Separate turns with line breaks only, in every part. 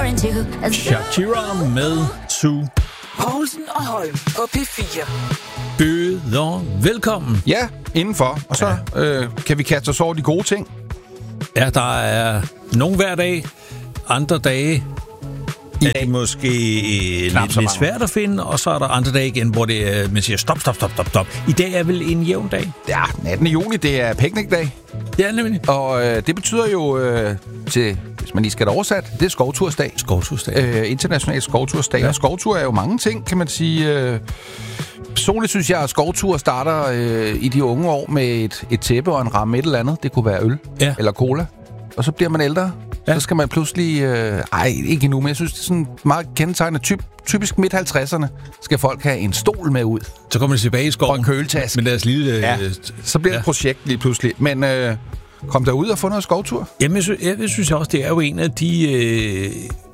Shakira med Sue.
Poulsen og Holm på P4.
Bøder velkommen.
Ja, indenfor. Og så kan vi kaste os over de gode ting.
Ja, der er nogle hver dag, andre dage er det måske lidt svært at finde, og så er der andre dage igen, hvor det, man siger stop. I dag er vel en jævn dag?
Ja, den 18. juni, det er picnicdag.
Ja, nemlig.
Og det betyder jo, til, hvis man lige skal have det oversat, det er skovtursdag. International skovtursdag. Ja. Og skovtur er jo mange ting, kan man sige. Personligt synes jeg, at skovtur starter i de unge år med et tæppe og en ramme et eller andet. Det kunne være øl eller cola. Og så bliver man ældre. Ja. Så skal man pludselig... ikke endnu, men jeg synes, det er sådan meget kendetegnende. Typisk midt-50'erne skal folk have en stol med ud.
Så kommer de tilbage i skoven.
Og en køletaske.
Med deres lille...
Så bliver det et projekt lige pludselig. Men kom derud og få noget skovtur.
Jamen, jeg synes også, det er jo en af de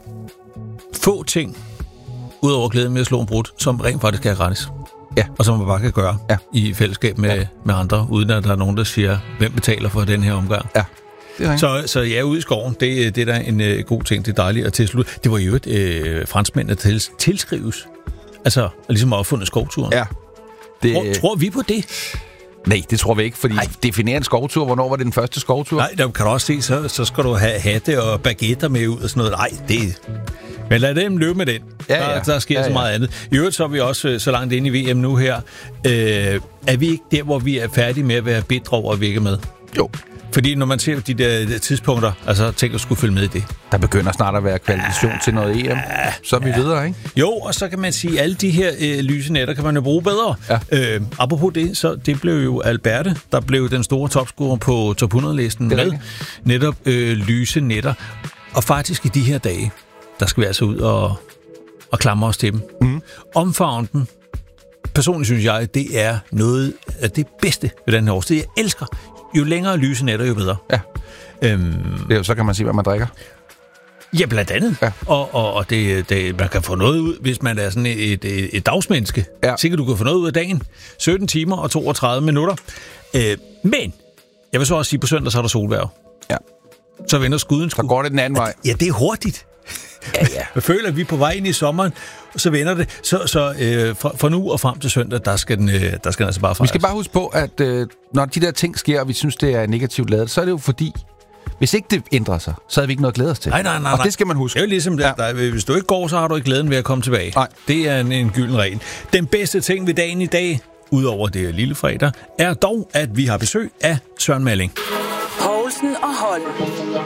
få ting, udover glæden med at slå en brud, som rent faktisk er gratis.
Ja. Og
som man bare kan gøre i fællesskab med andre, uden at der er nogen, der siger, hvem betaler for den her omgang.
Ja.
Så ja, ude i skoven, det er da en god ting. Det er dejligt at tilslutte. Det var jo franskmændene, der tilskrives. Altså, ligesom at opfundet skovturen.
Ja.
Tror vi på det?
Nej, det tror vi ikke, fordi definerer en skovtur. Hvornår var det den første skovtur?
Nej, der kan du også se, så skal du have hatte og baguetter med ud og sådan noget. Nej, det... Men lad dem løbe med den. Der sker så meget andet. I øvrigt så er vi også så langt inde i VM nu her. Er vi ikke der, hvor vi er færdige med at være bitre over, at vi ikke er med?
Jo.
Fordi når man ser de der tidspunkter, altså tænker at skulle følge med i det.
Der begynder snart at være kvalifikation til noget EM. Så er vi videre, ikke?
Jo, og så kan man sige, at alle de her lyse netter kan man jo bruge bedre. Ja. Apropos det, så det blev jo Alberte, der blev den store topscorer på top 100-listen med netop lyse netter. Og faktisk i de her dage, der skal vi altså ud og klamre os til dem. Mm. Omfavne dem. Personligt synes jeg, det er noget af det bedste ved den her årstid. Jeg elsker. Jo længere lyse netter, jo bedre.
Ja. Så kan man sige, hvad man drikker.
Ja, blandt andet. Ja. Og det, man kan få noget ud, hvis man er sådan et dagsmenneske. Ja. Sikkert, du kan få noget ud af dagen. 17 timer og 32 minutter. Men, jeg vil så også sige, på søndag, så er der solvejr. Ja. Så vender skuden sgu.
Så går det den anden vej.
Ja, det er hurtigt. Ja. Jeg føler, at vi er på vej ind i sommeren, og så vender det. Så fra nu og frem til søndag, der skal den altså bare fejres.
Vi skal bare huske på, at når de der ting sker, og vi synes, det er negativt ladet, så er det jo fordi, hvis ikke det ændrer sig, så har vi ikke noget at glæde os til.
Nej.
Og det skal man huske.
Det er jo ligesom, hvis du ikke går, så har du ikke glæden ved at komme tilbage. Nej. Det er en gylden regel. Den bedste ting ved dagen i dag, udover det lille fredag, er dog, at vi har besøg af Søren Malling.
Poulsen og Holm.